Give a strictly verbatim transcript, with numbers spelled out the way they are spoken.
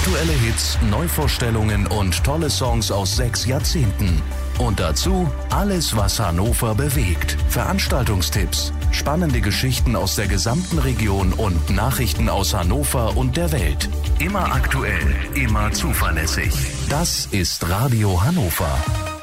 Aktuelle Hits, Neuvorstellungen und tolle Songs aus sechs Jahrzehnten. Und dazu alles, was Hannover bewegt. Veranstaltungstipps, spannende Geschichten aus der gesamten Region und Nachrichten aus Hannover und der Welt. Immer aktuell, immer zuverlässig. Das ist Radio Hannover.